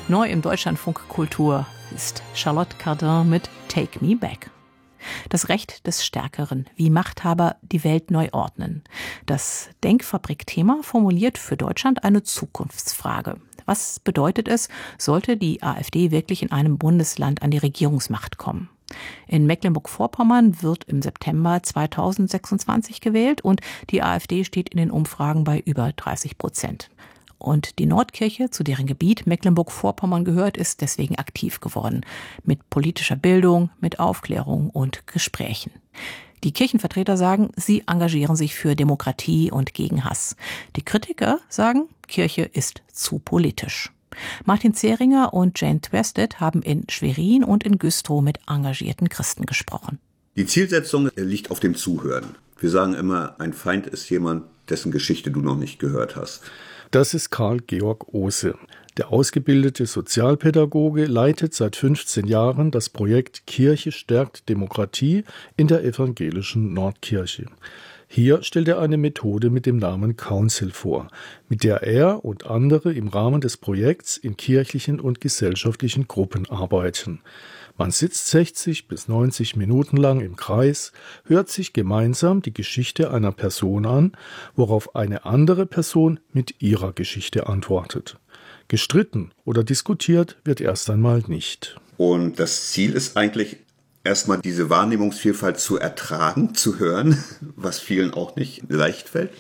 Neu im Deutschlandfunk Kultur ist Charlotte Cardin mit Take Me Back. Das Recht des Stärkeren, wie Machthaber die Welt neu ordnen. Das Denkfabrik-Thema formuliert für Deutschland eine Zukunftsfrage. Was bedeutet es, sollte die AfD wirklich in einem Bundesland an die Regierungsmacht kommen? In Mecklenburg-Vorpommern wird im September 2026 gewählt und die AfD steht in den Umfragen bei über 30%. Und die Nordkirche, zu deren Gebiet Mecklenburg-Vorpommern gehört, ist deswegen aktiv geworden. Mit politischer Bildung, mit Aufklärung und Gesprächen. Die Kirchenvertreter sagen, sie engagieren sich für Demokratie und gegen Hass. Die Kritiker sagen, Kirche ist zu politisch. Martin Zehringer und Jane Twested haben in Schwerin und in Güstrow mit engagierten Christen gesprochen. Die Zielsetzung liegt auf dem Zuhören. Wir sagen immer, ein Feind ist jemand, dessen Geschichte du noch nicht gehört hast. Das ist Karl-Georg Ohse. Der ausgebildete Sozialpädagoge leitet seit 15 Jahren das Projekt Kirche stärkt Demokratie in der evangelischen Nordkirche. Hier stellt er eine Methode mit dem Namen Council vor, mit der er und andere im Rahmen des Projekts in kirchlichen und gesellschaftlichen Gruppen arbeiten. Man sitzt 60 bis 90 Minuten lang im Kreis, hört sich gemeinsam die Geschichte einer Person an, worauf eine andere Person mit ihrer Geschichte antwortet. Gestritten oder diskutiert wird erst einmal nicht. Und das Ziel ist eigentlich, erstmal diese Wahrnehmungsvielfalt zu ertragen, zu hören, was vielen auch nicht leicht fällt.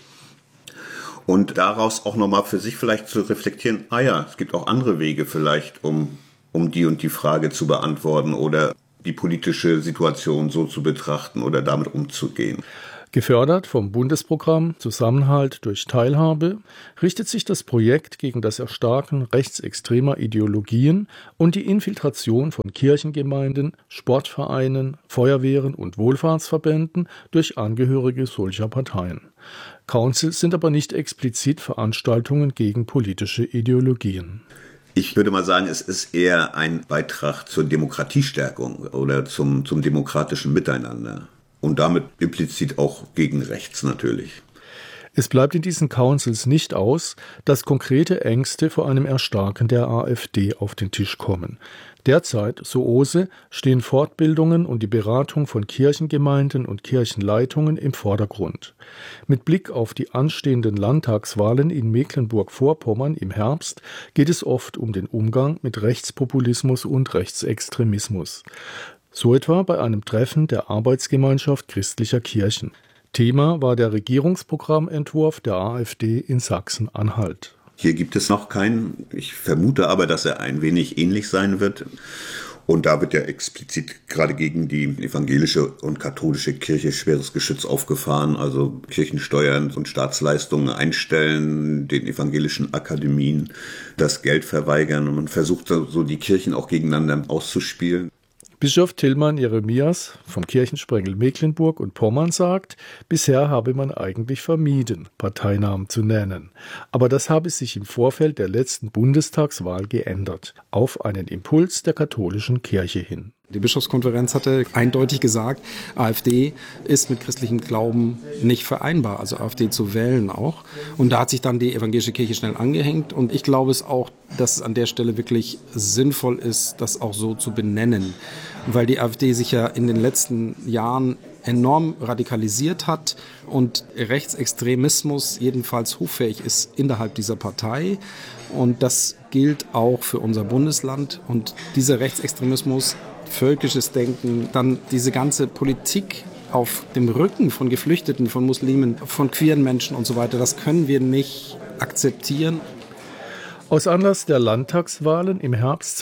Und daraus auch nochmal für sich vielleicht zu reflektieren, es gibt auch andere Wege vielleicht, um die und die Frage zu beantworten oder die politische Situation so zu betrachten oder damit umzugehen. Gefördert vom Bundesprogramm Zusammenhalt durch Teilhabe richtet sich das Projekt gegen das Erstarken rechtsextremer Ideologien und die Infiltration von Kirchengemeinden, Sportvereinen, Feuerwehren und Wohlfahrtsverbänden durch Angehörige solcher Parteien. Councils sind aber nicht explizit Veranstaltungen gegen politische Ideologien. Ich würde mal sagen, es ist eher ein Beitrag zur Demokratiestärkung oder zum demokratischen Miteinander. Und damit implizit auch gegen rechts natürlich. Es bleibt in diesen Councils nicht aus, dass konkrete Ängste vor einem Erstarken der AfD auf den Tisch kommen. Derzeit, so Ohse, stehen Fortbildungen und die Beratung von Kirchengemeinden und Kirchenleitungen im Vordergrund. Mit Blick auf die anstehenden Landtagswahlen in Mecklenburg-Vorpommern im Herbst geht es oft um den Umgang mit Rechtspopulismus und Rechtsextremismus. So etwa bei einem Treffen der Arbeitsgemeinschaft christlicher Kirchen. Thema war der Regierungsprogrammentwurf der AfD in Sachsen-Anhalt. Hier gibt es noch keinen. Ich vermute aber, dass er ein wenig ähnlich sein wird. Und da wird ja explizit gerade gegen die evangelische und katholische Kirche schweres Geschütz aufgefahren. Also Kirchensteuern und Staatsleistungen einstellen, den evangelischen Akademien das Geld verweigern. Und man versucht so die Kirchen auch gegeneinander auszuspielen. Bischof Tilman Jeremias vom Kirchensprengel Mecklenburg und Pommern sagt, bisher habe man eigentlich vermieden, Parteinamen zu nennen. Aber das habe sich im Vorfeld der letzten Bundestagswahl geändert, auf einen Impuls der katholischen Kirche hin. Die Bischofskonferenz hatte eindeutig gesagt, AfD ist mit christlichem Glauben nicht vereinbar, also AfD zu wählen auch. Und da hat sich dann die evangelische Kirche schnell angehängt. Und ich glaube es auch, dass es an der Stelle wirklich sinnvoll ist, das auch so zu benennen. Weil die AfD sich ja in den letzten Jahren enorm radikalisiert hat und Rechtsextremismus jedenfalls hoffähig ist innerhalb dieser Partei. Und das gilt auch für unser Bundesland. Und dieser Rechtsextremismus, völkisches Denken, dann diese ganze Politik auf dem Rücken von Geflüchteten, von Muslimen, von queeren Menschen und so weiter, das können wir nicht akzeptieren. Aus Anlass der Landtagswahlen im Herbst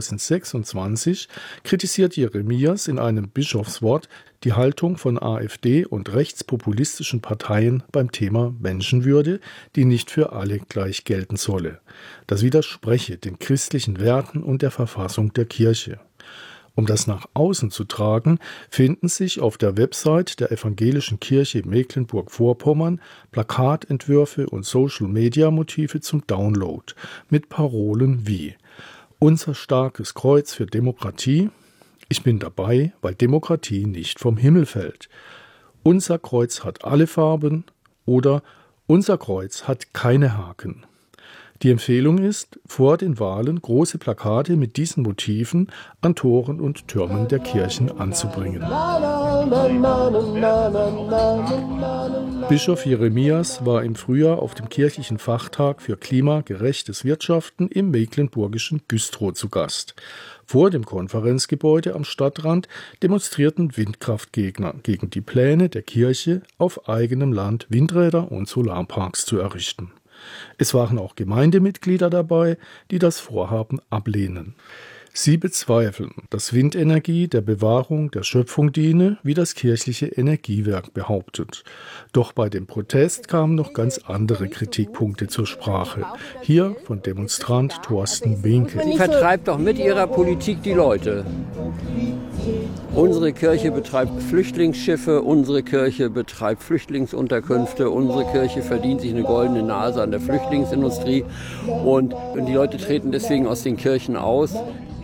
2026 kritisiert Jeremias in einem Bischofswort die Haltung von AfD und rechtspopulistischen Parteien beim Thema Menschenwürde, die nicht für alle gleich gelten solle. Das widerspreche den christlichen Werten und der Verfassung der Kirche. Um das nach außen zu tragen, finden sich auf der Website der Evangelischen Kirche Mecklenburg-Vorpommern Plakatentwürfe und Social-Media-Motive zum Download mit Parolen wie Unser starkes Kreuz für Demokratie, ich bin dabei, weil Demokratie nicht vom Himmel fällt. Unser Kreuz hat alle Farben oder Unser Kreuz hat keine Haken. Die Empfehlung ist, vor den Wahlen große Plakate mit diesen Motiven an Toren und Türmen der Kirchen anzubringen. Bischof Jeremias war im Frühjahr auf dem kirchlichen Fachtag für klimagerechtes Wirtschaften im mecklenburgischen Güstrow zu Gast. Vor dem Konferenzgebäude am Stadtrand demonstrierten Windkraftgegner gegen die Pläne der Kirche, auf eigenem Land Windräder und Solarparks zu errichten. Es waren auch Gemeindemitglieder dabei, die das Vorhaben ablehnen. Sie bezweifeln, dass Windenergie der Bewahrung der Schöpfung diene, wie das kirchliche Energiewerk behauptet. Doch bei dem Protest kamen noch ganz andere Kritikpunkte zur Sprache. Hier von Demonstrant Thorsten Behnke. Die vertreibt doch mit ihrer Politik die Leute. Unsere Kirche betreibt Flüchtlingsschiffe, unsere Kirche betreibt Flüchtlingsunterkünfte, unsere Kirche verdient sich eine goldene Nase an der Flüchtlingsindustrie und die Leute treten deswegen aus den Kirchen aus.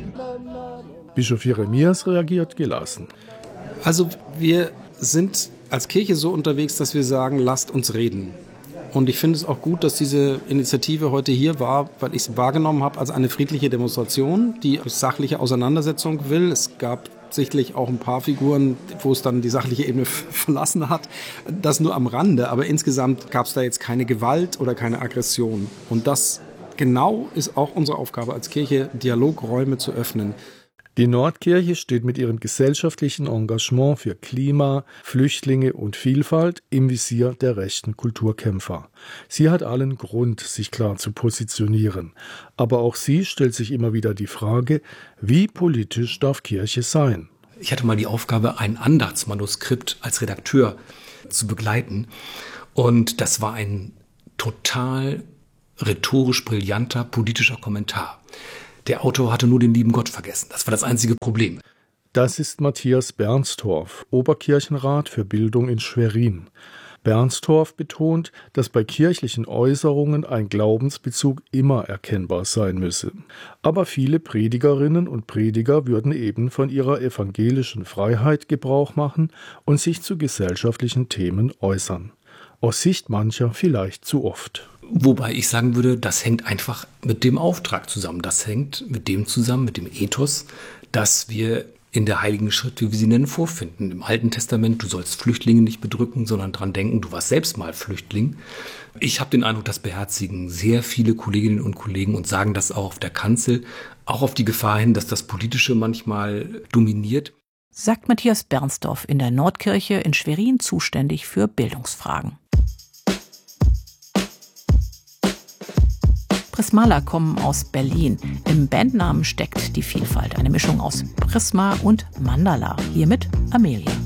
Bischof Jeremias reagiert gelassen. Also wir sind als Kirche so unterwegs, dass wir sagen, lasst uns reden. Und ich finde es auch gut, dass diese Initiative heute hier war, weil ich es wahrgenommen habe als eine friedliche Demonstration, die sachliche Auseinandersetzung will. Es gab sicherlich auch ein paar Figuren, wo es dann die sachliche Ebene verlassen hat. Das nur am Rande, aber insgesamt gab es da jetzt keine Gewalt oder keine Aggression. Und das genau ist auch unsere Aufgabe als Kirche, Dialogräume zu öffnen. Die Nordkirche steht mit ihrem gesellschaftlichen Engagement für Klima, Flüchtlinge und Vielfalt im Visier der rechten Kulturkämpfer. Sie hat allen Grund, sich klar zu positionieren. Aber auch sie stellt sich immer wieder die Frage, wie politisch darf Kirche sein? Ich hatte mal die Aufgabe, ein Andachtsmanuskript als Redakteur zu begleiten. Und das war ein total rhetorisch brillanter politischer Kommentar. Der Autor hatte nur den lieben Gott vergessen. Das war das einzige Problem. Das ist Matthias Bernstorff, Oberkirchenrat für Bildung in Schwerin. Bernstorff betont, dass bei kirchlichen Äußerungen ein Glaubensbezug immer erkennbar sein müsse. Aber viele Predigerinnen und Prediger würden eben von ihrer evangelischen Freiheit Gebrauch machen und sich zu gesellschaftlichen Themen äußern. Aus Sicht mancher vielleicht zu oft. Wobei ich sagen würde, das hängt einfach mit dem Auftrag zusammen. Das hängt mit dem zusammen, mit dem Ethos, dass wir in der Heiligen Schrift, wie wir sie nennen, vorfinden. Im Alten Testament, du sollst Flüchtlinge nicht bedrücken, sondern dran denken, du warst selbst mal Flüchtling. Ich habe den Eindruck, das beherzigen sehr viele Kolleginnen und Kollegen und sagen das auch auf der Kanzel, auch auf die Gefahr hin, dass das Politische manchmal dominiert. Sagt Matthias Bernstorff in der Nordkirche in Schwerin zuständig für Bildungsfragen. Prismala kommen aus Berlin. Im Bandnamen steckt die Vielfalt, eine Mischung aus Prisma und Mandala. Hiermit Amelia.